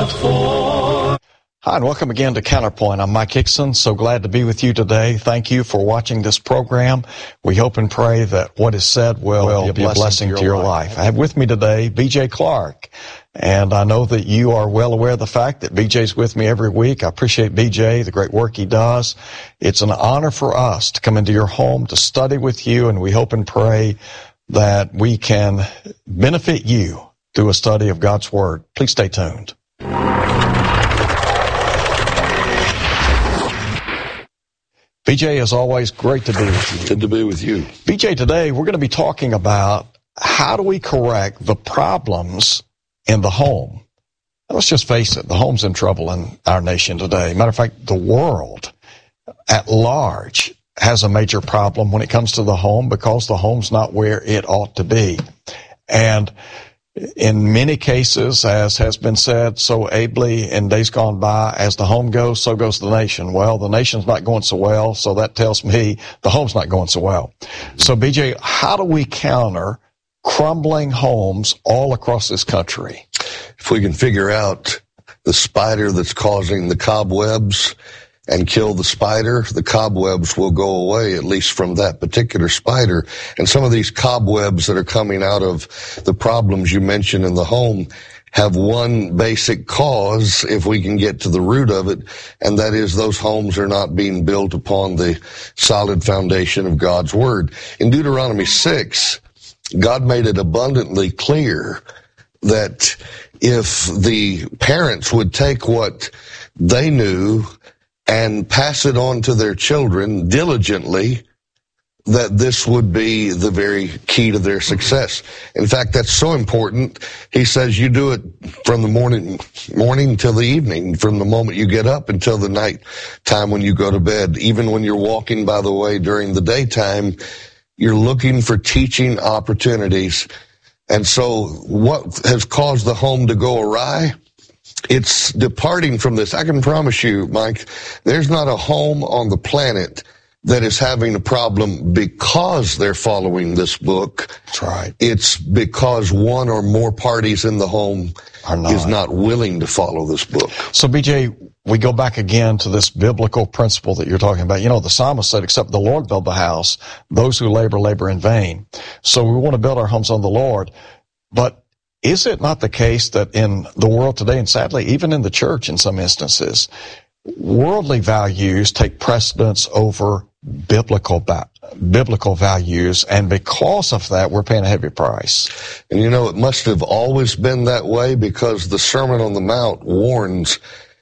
for. Hi, and welcome again to Counterpoint. I'm Mike Hickson. So glad to be with you today. Thank you for watching this program. We hope and pray that what is said will be a blessing to your life. I have with me today BJ Clark. And I know that you are well aware of the fact that BJ's with me every week. I appreciate BJ, the great work he does. It's an honor for us to come into your home to study with you, and we hope and pray that we can benefit you through a study of God's Word. Please stay tuned. BJ, as always, great to be with you. Good to be with you. BJ, today we're going to be talking about how do we correct the problems in the home. Now, let's just face it, the home's in trouble in our nation today. Matter of fact, the world at large has a major problem when it comes to the home because the home's not where it ought to be. And in many cases, as has been said so ably in days gone by, as the home goes, so goes the nation. Well, the nation's not going so well, so that tells me the home's not going so well. So, BJ, how do we counter crumbling homes all across this country? If we can figure out the spider that's causing the cobwebs and kill the spider, the cobwebs will go away, at least from that particular spider. And some of these cobwebs that are coming out of the problems you mentioned in the home have one basic cause, if we can get to the root of it, and that is those homes are not being built upon the solid foundation of God's Word. In Deuteronomy 6, God made it abundantly clear that if the parents would take what they knew and pass it on to their children diligently, that this would be the very key to their success. In fact, that's so important. He says you do it from the morning till the evening, from the moment you get up until the night time when you go to bed. Even when you're walking by the way during the daytime, you're looking for teaching opportunities. And so what has caused the home to go awry? It's departing from this. I can promise you, Mike, there's not a home on the planet that is having a problem because they're following this book. That's right. It's because one or more parties in the home is not willing to follow this book. So, BJ, we go back again to this biblical principle that you're talking about. You know, the psalmist said, except the Lord build the house, those who labor in vain. So we want to build our homes on the Lord. But is it not the case that in the world today, and sadly, even in the church in some instances, worldly values take precedence over biblical values, and because of that, we're paying a heavy price? And you know, it must have always been that way, because the Sermon on the Mount warns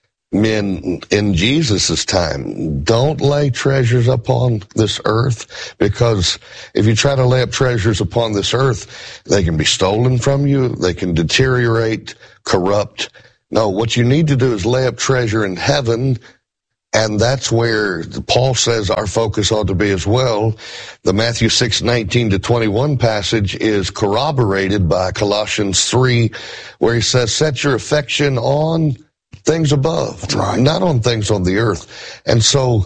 men in Jesus' time, don't lay treasures upon this earth, because if you try to lay up treasures upon this earth, they can be stolen from you, they can deteriorate, corrupt. No, what you need to do is lay up treasure in heaven, and that's where Paul says our focus ought to be as well. The Matthew 6:19-21 passage is corroborated by Colossians 3, where he says, set your affection on things above, right, not on things on the earth. And so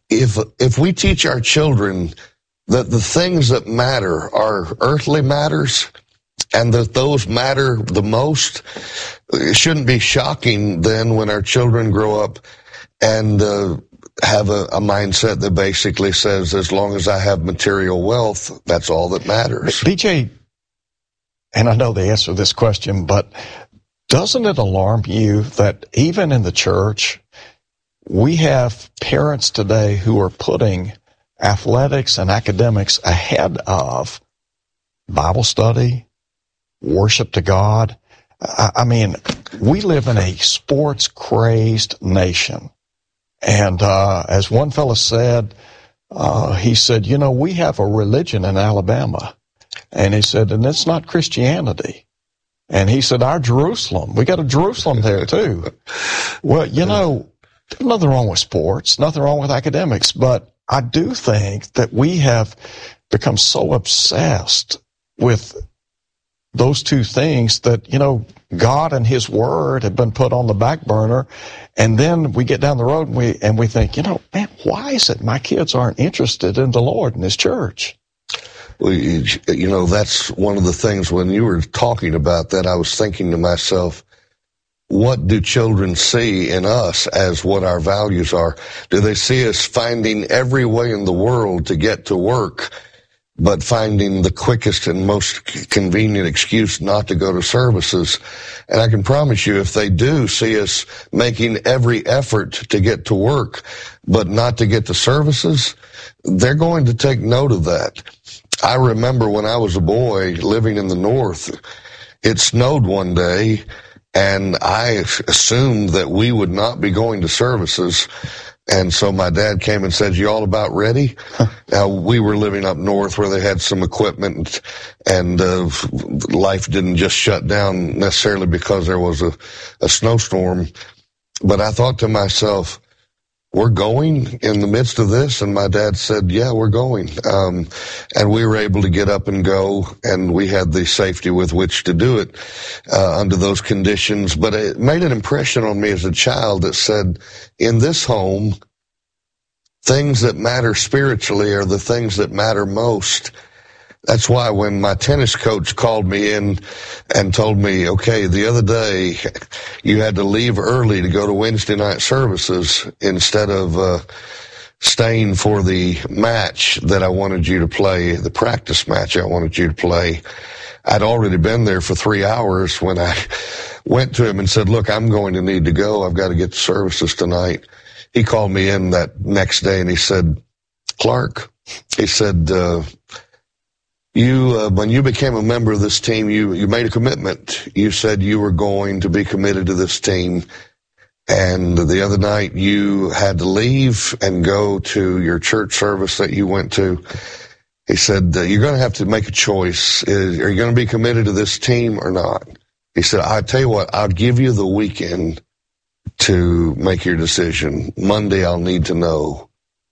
if we teach our children that the things that matter are earthly matters, and that those matter the most, it shouldn't be shocking then when our children grow up and have a mindset that basically says, as long as I have material wealth, that's all that matters. BJ, and I know the answer to this question, but doesn't it alarm you that even in the church, we have parents today who are putting athletics and academics ahead of Bible study, worship to God? I mean, we live in a sports-crazed nation. And as one fellow said, he said, you know, we have a religion in Alabama. And he said, and it's not Christianity. And he said, our Jerusalem, we got a Jerusalem there too. Well, you know, there's nothing wrong with sports, nothing wrong with academics, but I do think that we have become so obsessed with those two things that, you know, God and His Word have been put on the back burner. And then we get down the road and we think, you know, man, why is it my kids aren't interested in the Lord and His church? Well, you know, that's one of the things when you were talking about that, I was thinking to myself, what do children see in us as what our values are? Do they see us finding every way in the world to get to work, but finding the quickest and most convenient excuse not to go to services? And I can promise you, if they do see us making every effort to get to work, but not to get to services, they're going to take note of that. I remember when I was a boy living in the North, it snowed one day, and I assumed that we would not be going to services. And so my dad came and said, "You all about ready?" Now, we were living up north where they had some equipment, and life didn't just shut down necessarily because there was a snowstorm. But I thought to myself, we're going in the midst of this? And my dad said, "Yeah, we're going." And we were able to get up and go, and we had the safety with which to do it under those conditions. But it made an impression on me as a child that said, in this home, things that matter spiritually are the things that matter most. That's why when my tennis coach called me in and told me, "Okay, the other day you had to leave early to go to Wednesday night services instead of staying for the match that I wanted you to play, the practice match I wanted you to play," I'd already been there for 3 hours when I went to him and said, "Look, I'm going to need to go. I've got to get to services tonight." He called me in that next day and he said, "Clark," he said, when you became a member of this team, you made a commitment. You said you were going to be committed to this team. And the other night you had to leave and go to your church service that you went to. He said, you're going to have to make a choice. Are you going to be committed to this team or not? He said, "I tell you what, I'll give you the weekend to make your decision. Monday I'll need to know."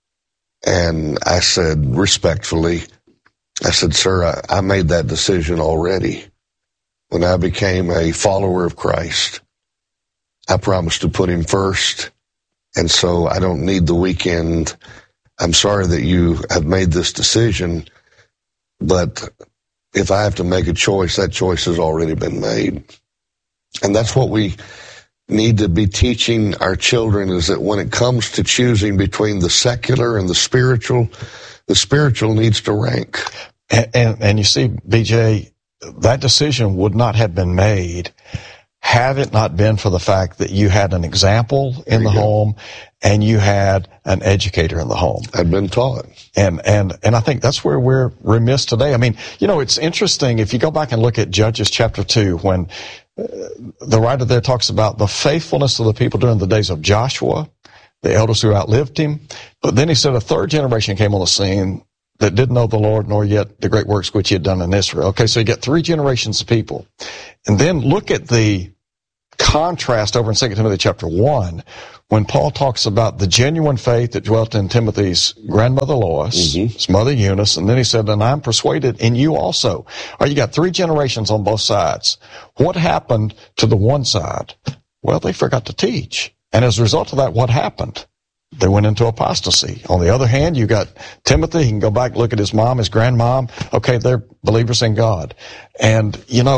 And I said, respectfully, I said, "Sir, I made that decision already. When I became a follower of Christ, I promised to put him first, and so I don't need the weekend. I'm sorry that you have made this decision, but if I have to make a choice, that choice has already been made." And that's what we need to be teaching our children, is that when it comes to choosing between the secular and the spiritual needs to rank. And you see, BJ, that decision would not have been made had it not been for the fact that you had an example in the home and you had an educator in the home. I'd been taught. And I think that's where we're remiss today. I mean, it's interesting if you go back and look at Judges chapter 2, when the writer there talks about the faithfulness of the people during the days of Joshua, the elders who outlived him. But then he said a third generation came on the scene that didn't know the Lord, nor yet the great works which he had done in Israel. Okay, so you get 3 generations of people. And then look at the contrast over in 2 Timothy chapter 1, when Paul talks about the genuine faith that dwelt in Timothy's grandmother Lois, his mother Eunice, and then he said, "And I'm persuaded in you also." Or you got 3 generations on both sides. What happened to the one side? Well, they forgot to teach. And as a result of that, what happened? They went into apostasy. On the other hand, you got Timothy. He can go back, look at his mom, his grandmom. Okay, they're believers in God. And,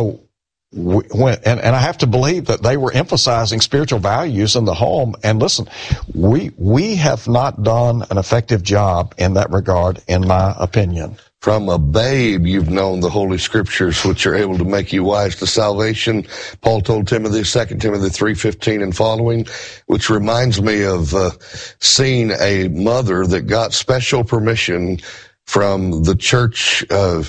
and I have to believe that they were emphasizing spiritual values in the home. And listen, we have not done an effective job in that regard, in my opinion. From a babe, you've known the Holy Scriptures, which are able to make you wise to salvation. Paul told Timothy, 2 Timothy 3:15 and following, which reminds me of seeing a mother that got special permission from the church,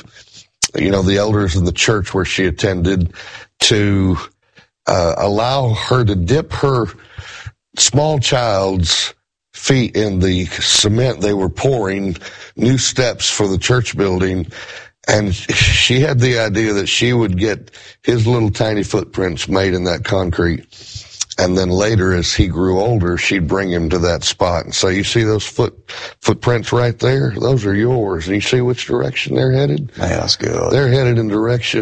the elders in the church where she attended, to allow her to dip her small child's feet in the cement they were pouring, new steps for the church building, and she had the idea that she would get his little tiny footprints made in that concrete, and then later, as he grew older, she'd bring him to that spot and say, "You see those footprints right there? Those are yours. And you see which direction they're headed?" Man, that's good. They're headed in the direction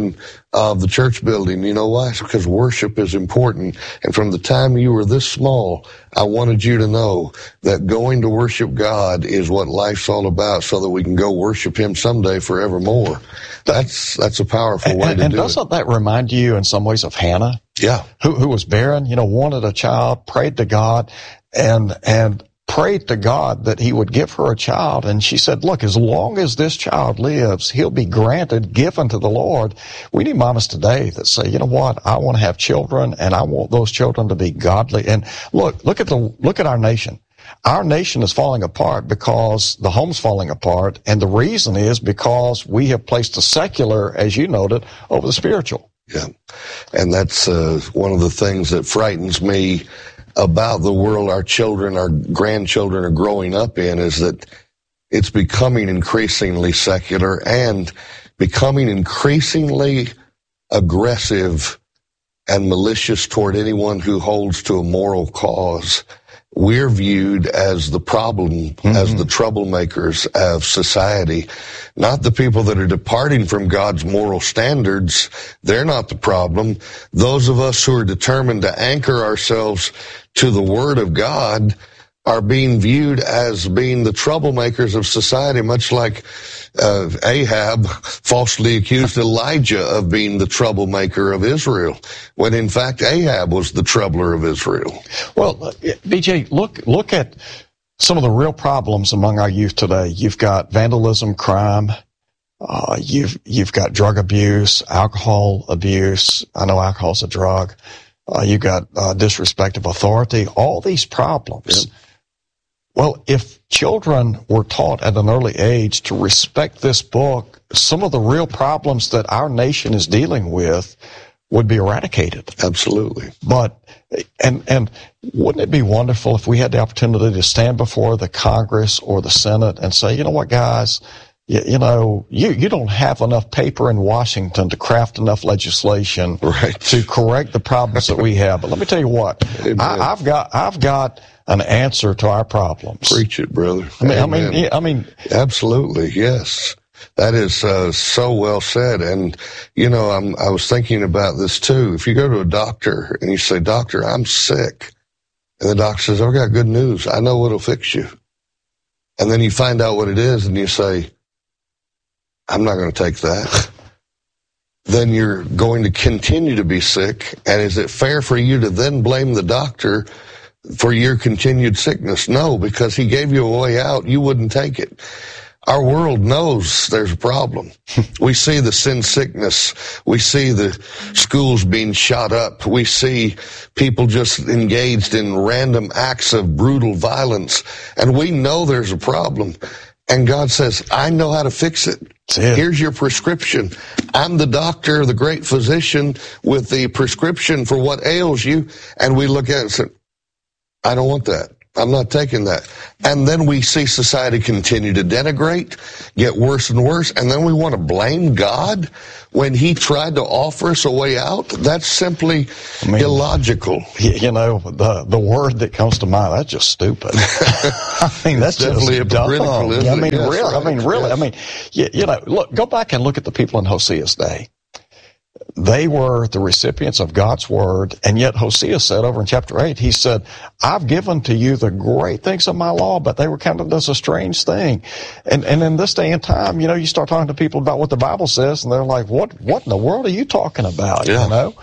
of the church building. You know why? It's because worship is important. And from the time you were this small, I wanted you to know that going to worship God is what life's all about, so that we can go worship Him someday forevermore. That's a powerful way to do it. And doesn't that remind you in some ways of Hannah? Yeah. Who was barren, wanted a child, prayed to God, and prayed to God that He would give her a child. And she said, look, as long as this child lives, he'll be granted, given to the Lord. We need mamas today that say, you know what, I want to have children, and I want those children to be godly. And look at our nation. Our nation is falling apart because the home's falling apart. And the reason is because we have placed the secular, as you noted, over the spiritual. Yeah. And that's one of the things that frightens me about the world our children, our grandchildren are growing up in, is that it's becoming increasingly secular and becoming increasingly aggressive and malicious toward anyone who holds to a moral cause. We're viewed as the problem, as the troublemakers of society, not the people that are departing from God's moral standards. They're not the problem. Those of us who are determined to anchor ourselves to the Word of God are being viewed as being the troublemakers of society, much like Ahab falsely accused Elijah of being the troublemaker of Israel, when in fact Ahab was the troubler of Israel. Well, BJ, look at some of the real problems among our youth today. You've got vandalism, crime. You've got drug abuse, alcohol abuse. I know alcohol's a drug. You've got disrespect of authority. All these problems. Yep. Well, if children were taught at an early age to respect this book, some of the real problems that our nation is dealing with would be eradicated. Absolutely. But, and wouldn't it be wonderful if we had the opportunity to stand before the Congress or the Senate and say, you know what, guys, you don't have enough paper in Washington to craft enough legislation to correct the problems that we have. But let me tell you what, I've got an answer to our problems. Preach it, brother. I mean, absolutely, yes. That is so well said. And I was thinking about this too. If you go to a doctor and you say, "Doctor, I'm sick," and the doctor says, "I've got good news. I know what'll fix you," and then you find out what it is, and you say, "I'm not going to take that," then you're going to continue to be sick. And is it fair for you to then blame the doctor for your continued sickness? No, because he gave you a way out. You wouldn't take it. Our world knows there's a problem. We see the sin sickness. We see the schools being shot up. We see people just engaged in random acts of brutal violence. And we know there's a problem. And God says, I know how to fix it. Here's your prescription. I'm the doctor, the great physician, with the prescription for what ails you. And we look at it and say, I don't want that. I'm not taking that. And then we see society continue to denigrate, get worse and worse, and then we want to blame God when He tried to offer us a way out? That's simply illogical. The word that comes to mind, that's just stupid. That's definitely just hypocritical, dumb. isn't it? Really. Yes. Look, go back and look at the people in Hosea's day. They were the recipients of God's word, and yet Hosea said over in chapter 8, he said, I've given to you the great things of my law, but they were counted as a strange thing. And in this day and time, you start talking to people about what the Bible says, and they're like, what in the world are you talking about? Yeah.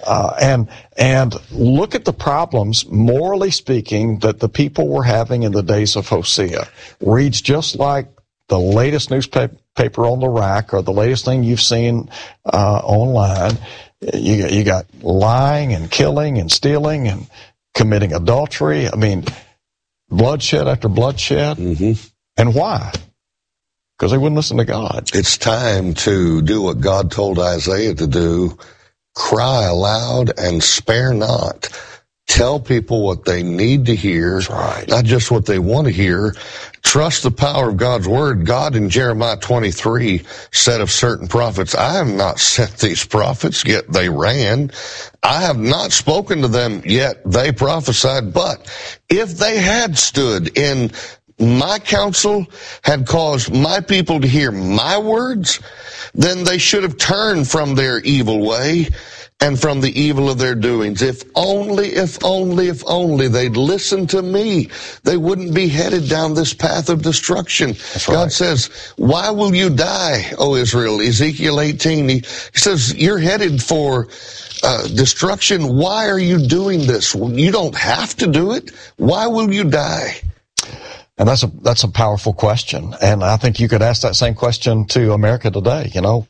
And look at the problems, morally speaking, that the people were having in the days of Hosea. Reads just like the latest newspaper on the rack or the latest thing you've seen online. You got lying and killing and stealing and committing adultery. Bloodshed after bloodshed. Mm-hmm. And why? Because they wouldn't listen to God. It's time to do what God told Isaiah to do. Cry aloud and spare not. Tell people what they need to hear, not just what they want to hear. Trust the power of God's word. God in Jeremiah 23 said of certain prophets, I have not sent these prophets, yet they ran. I have not spoken to them, yet they prophesied. But if they had stood in my counsel had caused my people to hear my words, then they should have turned from their evil way and from the evil of their doings. If only they'd listen to me, they wouldn't be headed down this path of destruction. That's right. God says, why will you die, O Israel? Ezekiel 18, he says, you're headed for destruction. Why are you doing this? You don't have to do it. Why will you die? And that's a powerful question. And I think you could ask that same question to America today, to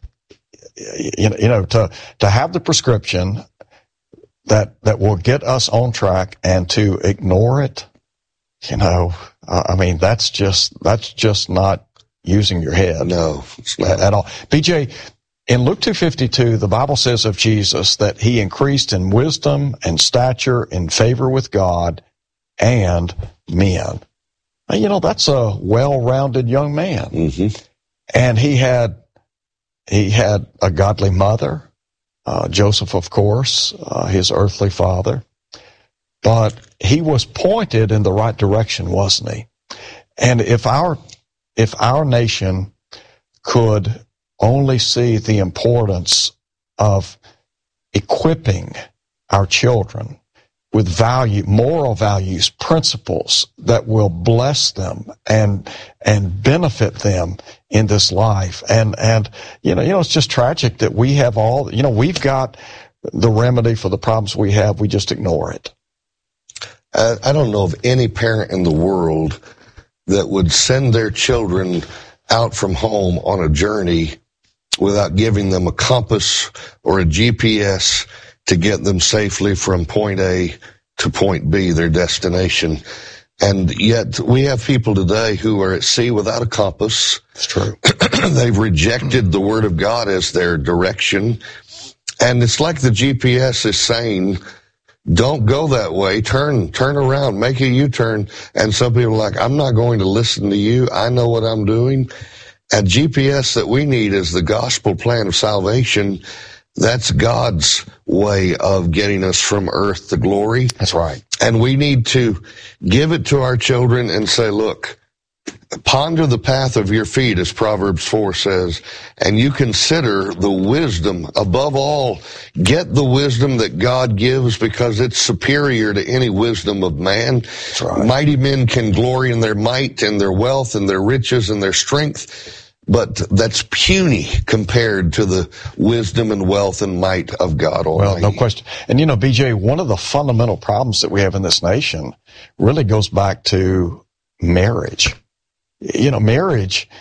have the prescription that will get us on track and to ignore it, that's just not using your head. No, it's not at all. BJ, in Luke 2:52, the Bible says of Jesus that he increased in wisdom and stature, in favor with God and men. That's a well-rounded young man. Mm-hmm. And he had a godly mother, Joseph, of course, his earthly father. But he was pointed in the right direction, wasn't he? And if our nation could only see the importance of equipping our children with moral values, principles that will bless them and benefit them in this life. And it's just tragic that we have we've got the remedy for the problems we have. We just ignore it. I don't know of any parent in the world that would send their children out from home on a journey without giving them a compass or a GPS to get them safely from point A to point B, their destination. And yet we have people today who are at sea without a compass. It's true. They've rejected the Word of God as their direction. And it's like the GPS is saying, don't go that way, turn around, make a U-turn. And some people are like, I'm not going to listen to you. I know what I'm doing. A GPS that we need is the gospel plan of salvation. That's God's way of getting us from earth to glory. That's right. And we need to give it to our children and say, look, ponder the path of your feet, as Proverbs 4 says, and you consider the wisdom. Above all, get the wisdom that God gives, because it's superior to any wisdom of man. That's right. Mighty men can glory in their might and their wealth and their riches and their strength, but that's puny compared to the wisdom and wealth and might of God Almighty. Well, no question. And BJ, one of the fundamental problems that we have in this nation really goes back to marriage. Marriage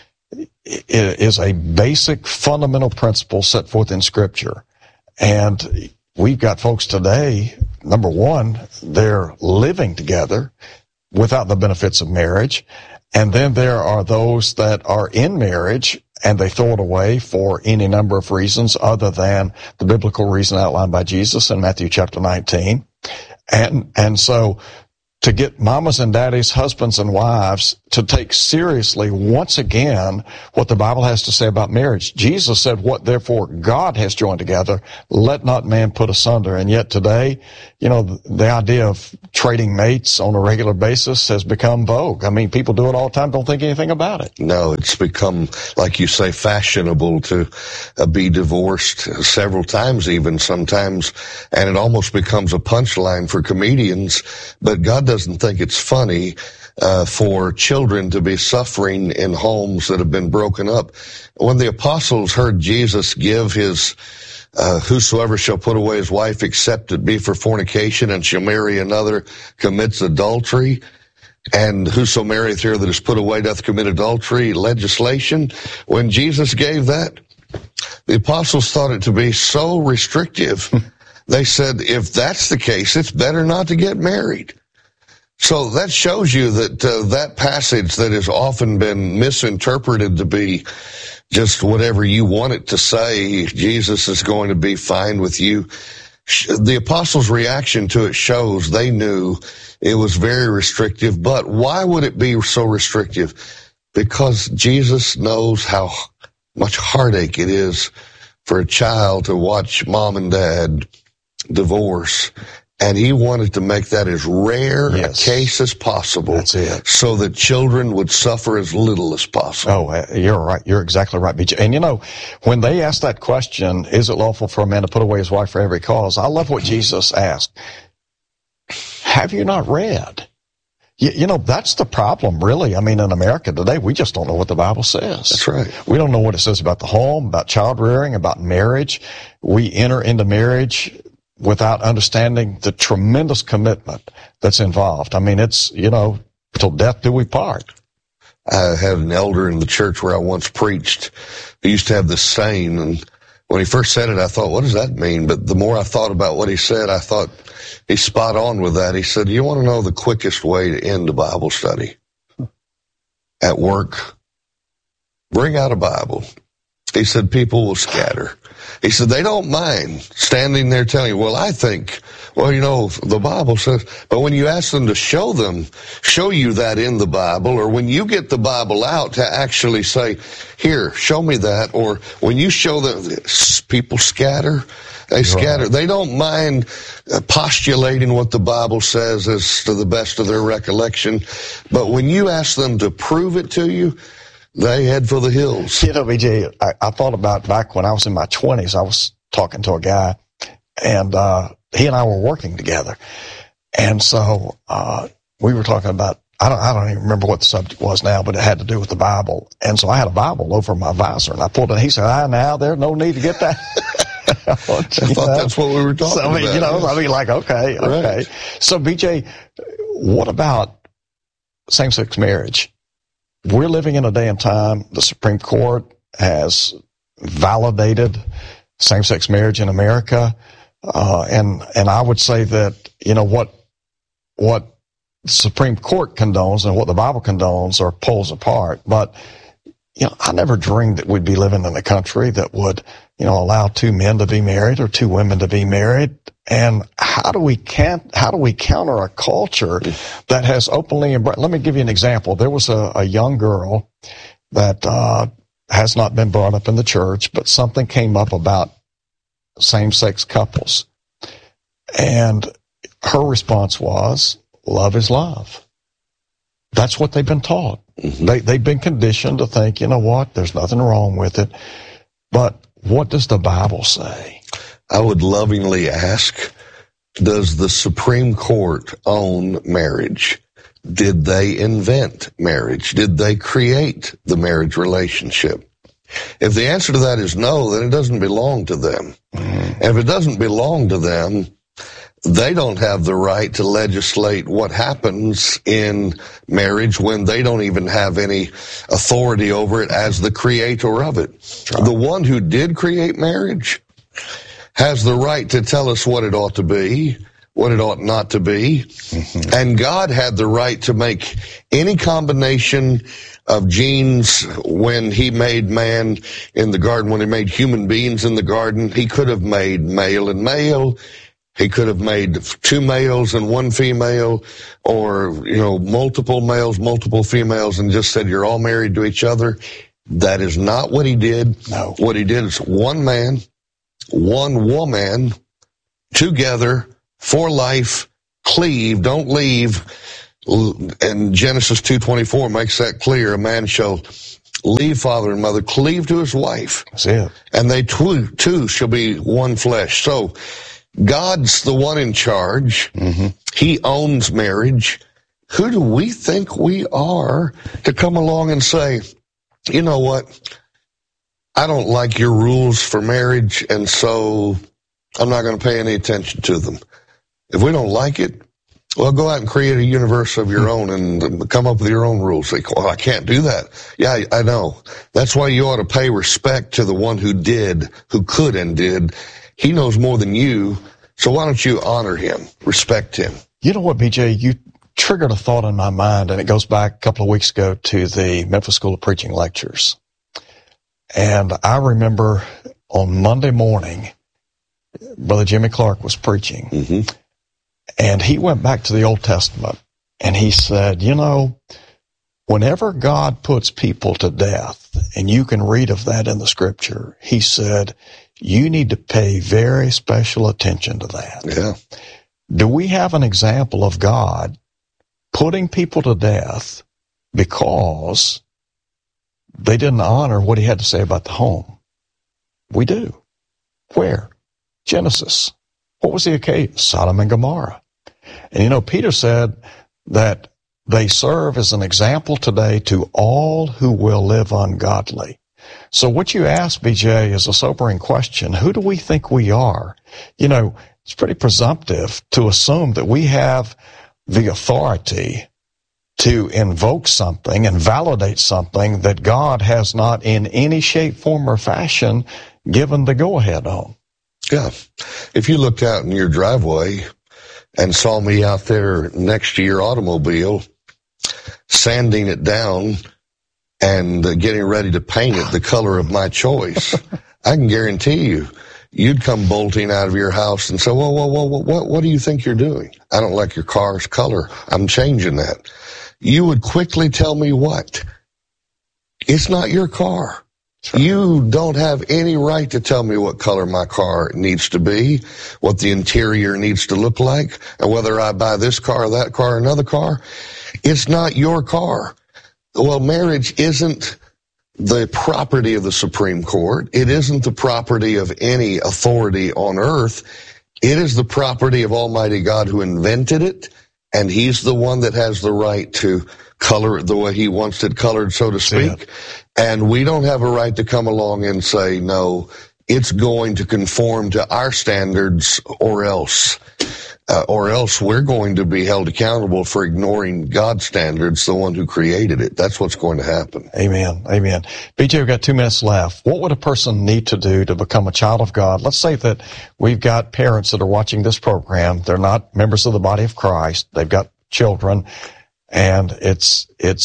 is a basic fundamental principle set forth in Scripture. And we've got folks today, number one, they're living together without the benefits of marriage. And then there are those that are in marriage and they throw it away for any number of reasons other than the biblical reason outlined by Jesus in Matthew chapter 19. And so to get mamas and daddies, husbands and wives to take seriously once again what the Bible has to say about marriage. Jesus said, what therefore God has joined together, let not man put asunder. And yet today, the idea of trading mates on a regular basis has become vogue. I mean, people do it all the time, don't think anything about it. No, it's become, like you say, fashionable to be divorced several times even sometimes, and it almost becomes a punchline for comedians. But God doesn't think it's funny for children to be suffering in homes that have been broken up. When the apostles heard Jesus give his whosoever shall put away his wife except it be for fornication and shall marry another commits adultery, and whoso marrieth her that is put away doth commit adultery legislation. When Jesus gave that, the apostles thought it to be so restrictive. They said, if that's the case, it's better not to get married. So that shows you that that passage that has often been misinterpreted to be just whatever you want it to say, Jesus is going to be fine with you. The apostles' reaction to it shows they knew it was very restrictive. But why would it be so restrictive? Because Jesus knows how much heartache it is for a child to watch mom and dad divorce. And he wanted to make that as rare a case as possible. That's it. So that children would suffer as little as possible. Oh, you're right. You're exactly right, BJ. And when they asked that question, is it lawful for a man to put away his wife for every cause? I love what Jesus asked. Have you not read? That's the problem, really. I mean, in America today, we just don't know what the Bible says. That's right. We don't know what it says about the home, about child rearing, about marriage. We enter into marriage without understanding the tremendous commitment that's involved. I mean, it's, till death do we part. I had an elder in the church where I once preached who used to have this saying, and when he first said it, I thought, what does that mean? But the more I thought about what he said, I thought he's spot on with that. He said, you want to know the quickest way to end a Bible study? At work, bring out a Bible. He said, people will scatter. He said, they don't mind standing there telling you, well, I think, the Bible says, but when you ask them to show you that in the Bible, or when you get the Bible out to actually say, here, show me that, or when you show them, people scatter. They scatter. Right. They don't mind postulating what the Bible says as to the best of their recollection. But when you ask them to prove it to you, they head for the hills. BJ, I thought about back when I was in my 20s, I was talking to a guy, and he and I were working together. And so we were talking about, I don't even remember what the subject was now, but it had to do with the Bible. And so I had a Bible over my visor, and I pulled it. He said, now there's no need to get that. I thought that's what we were talking about. Okay. Right. So, BJ, what about same-sex marriage? We're living in a day and time, the Supreme Court has validated same-sex marriage in America. And I would say that, what the Supreme Court condones and what the Bible condones are poles apart. But, I never dreamed that we'd be living in a country that would, allow two men to be married or two women to be married. And how do we counter a culture that has openly embraced? Let me give you an example. There was a young girl that has not been brought up in the church, but something came up about same-sex couples. And her response was, love is love. That's what they've been taught. Mm-hmm. They've been conditioned to think, there's nothing wrong with it. But what does the Bible say? I would lovingly ask, does the Supreme Court own marriage? Did they invent marriage? Did they create the marriage relationship? If the answer to that is no, then it doesn't belong to them. Mm-hmm. And if it doesn't belong to them, they don't have the right to legislate what happens in marriage when they don't even have any authority over it as the creator of it. Right. The one who did create marriage has the right to tell us what it ought to be, what it ought not to be. Mm-hmm. And God had the right to make any combination of genes when he made man in the garden, when he made human beings in the garden. He could have made male and male. He could have made two males and one female, or, multiple males, multiple females, and just said, you're all married to each other. That is not what he did. No. What he did is one man, one woman, together, for life, cleave, don't leave. And Genesis 2:24 makes that clear. A man shall leave father and mother, cleave to his wife. That's it. And they two shall be one flesh. So God's the one in charge. Mm-hmm. He owns marriage. Who do we think we are to come along and say, you know what? I don't like your rules for marriage, and so I'm not going to pay any attention to them. If we don't like it, well, go out and create a universe of your own and come up with your own rules. Like, well, I can't do that. Yeah, I know. That's why you ought to pay respect to the one who did, who could and did. He knows more than you, so why don't you honor him, respect him? You know what, BJ? You triggered a thought in my mind, and it goes back a couple of weeks ago to the Memphis School of Preaching lectures. And I remember on Monday morning, Brother Jimmy Clark was preaching, mm-hmm. and he went back to the Old Testament, and he said, whenever God puts people to death, and you can read of that in the scripture, he said, you need to pay very special attention to that. Yeah. do we have an example of God putting people to death because they didn't honor what he had to say about the home? We do. Where? Genesis. What was the occasion? Sodom and Gomorrah. And Peter said that they serve as an example today to all who will live ungodly. So what you ask, BJ, is a sobering question. Who do we think we are? It's pretty presumptive to assume that we have the authority to invoke something and validate something that God has not in any shape, form, or fashion given the go-ahead on. Yeah. If you looked out in your driveway and saw me out there next to your automobile, sanding it down and getting ready to paint it the color of my choice, I can guarantee you'd come bolting out of your house and say, whoa, what do you think you're doing? I don't like your car's color. I'm changing that. You would quickly tell me what? It's not your car. Sure. You don't have any right to tell me what color my car needs to be, what the interior needs to look like, and whether I buy this car, that car, another car. It's not your car. Well, marriage isn't the property of the Supreme Court. It isn't the property of any authority on earth. It is the property of Almighty God who invented it, and he's the one that has the right to color it the way he wants it colored, so to speak. Yeah. And we don't have a right to come along and say, no, it's going to conform to our standards or else we're going to be held accountable for ignoring God's standards, the one who created it. That's what's going to happen. Amen. Amen. BJ, we've got 2 minutes left. What would a person need to do to become a child of God? Let's say that we've got parents that are watching this program. They're not members of the body of Christ. They've got children, and it's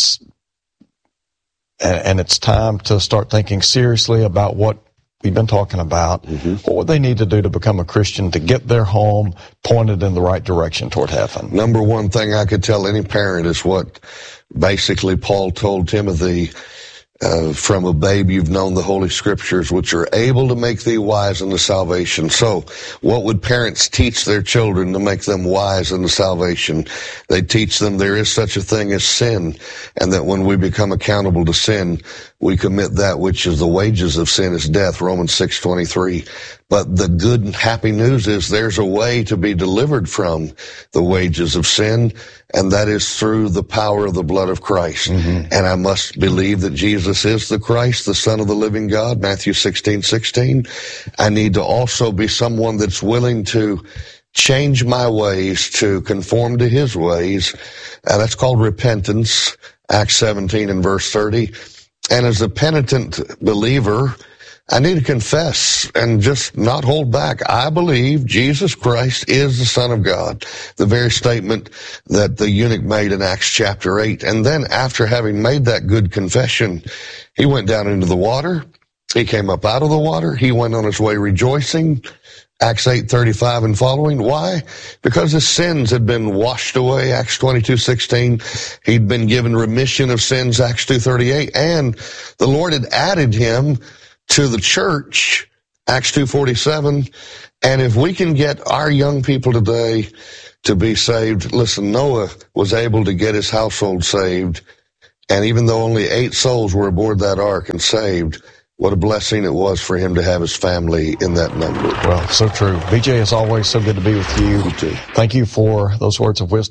time to start thinking seriously about what we've been talking about. Mm-hmm. What would they need to do to become a Christian to get their home pointed in the right direction toward heaven? Number one thing I could tell any parent is what basically Paul told Timothy, from a babe you've known the Holy Scriptures, which are able to make thee wise unto salvation. So what would parents teach their children to make them wise unto salvation? They teach them there is such a thing as sin, and that when we become accountable to sin, we commit that which is the wages of sin is death, Romans 6:23. But the good and happy news is there's a way to be delivered from the wages of sin, and that is through the power of the blood of Christ. Mm-hmm. And I must believe that Jesus is the Christ, the Son of the living God, Matthew 16:16. I need to also be someone that's willing to change my ways to conform to his ways. And that's called repentance, Acts 17 and verse 30. And as a penitent believer, I need to confess and just not hold back. I believe Jesus Christ is the Son of God, the very statement that the eunuch made in Acts chapter 8. And then after having made that good confession, he went down into the water. He came up out of the water. He went on his way rejoicing. Acts 8:35 and following. Why? Because his sins had been washed away, Acts 22:16. He'd been given remission of sins, Acts 2:38. And the Lord had added him to the church, Acts 2:47. And if we can get our young people today to be saved, listen, Noah was able to get his household saved. And even though only 8 souls were aboard that ark and saved, what a blessing it was for him to have his family in that number. Well, so true. BJ, as always, so good to be with you. You too. Thank you for those words of wisdom.